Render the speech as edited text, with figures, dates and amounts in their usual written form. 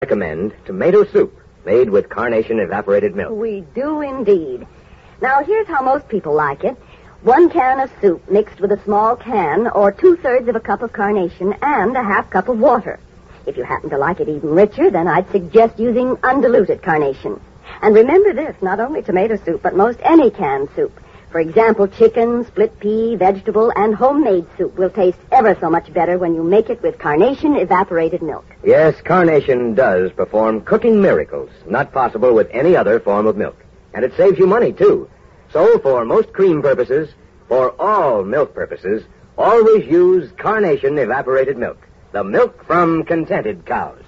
recommend tomato soup made with Carnation evaporated milk. We do indeed. Now, here's how most people like it. 1 can of soup mixed with a small can or 2/3 of a cup of Carnation and a half cup of water. If you happen to like it even richer, then I'd suggest using undiluted Carnation. And remember this, not only tomato soup, but most any canned soup. For example, chicken, split pea, vegetable, and homemade soup will taste ever so much better when you make it with Carnation evaporated milk. Yes, Carnation does perform cooking miracles, not possible with any other form of milk. And it saves you money, too. So, for most cream purposes, for all milk purposes, always use Carnation evaporated milk. The milk from contented cows.